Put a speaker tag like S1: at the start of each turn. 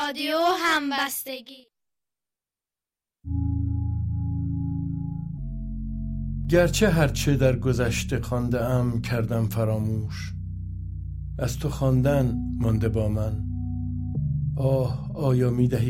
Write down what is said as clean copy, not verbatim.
S1: رادیو همبستگی.
S2: گرچه هرچه در گذشته خوانده ام کردم فراموش، از تو خواندن مانده با من. آه آیا می دهی